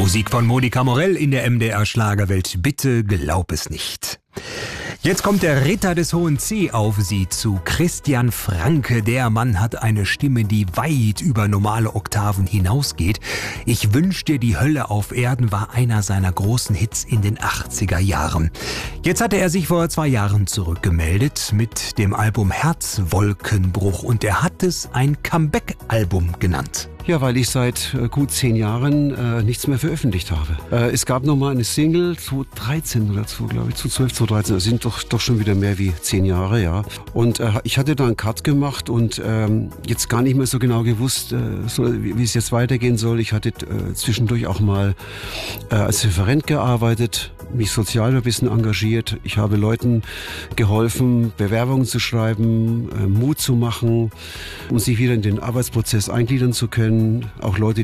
Musik von Monika Morell in der MDR Schlagerwelt. Bitte glaub es nicht. Jetzt kommt der Ritter des Hohen C auf Sie zu. Christian Franke. Der Mann hat eine Stimme, die weit über normale Oktaven hinausgeht. Ich wünsch dir die Hölle auf Erden war einer seiner großen Hits in den 80er Jahren. Jetzt hatte er sich vor 2 Jahren zurückgemeldet mit dem Album Herzwolkenbruch und er hat es ein Comeback-Album genannt. Ja, weil ich seit gut 10 Jahren nichts mehr veröffentlicht habe. Es gab noch mal eine Single, 2013 oder 2012, 2013. Das sind doch schon wieder mehr wie 10 Jahre, ja. Und ich hatte da einen Cut gemacht und jetzt gar nicht mehr so genau gewusst, wie es jetzt weitergehen soll. Ich hatte zwischendurch auch mal als Referent gearbeitet, mich sozial ein bisschen engagiert. Ich habe Leuten geholfen, Bewerbungen zu schreiben, Mut zu machen, um sich wieder in den Arbeitsprozess eingliedern zu können. Auch Leute,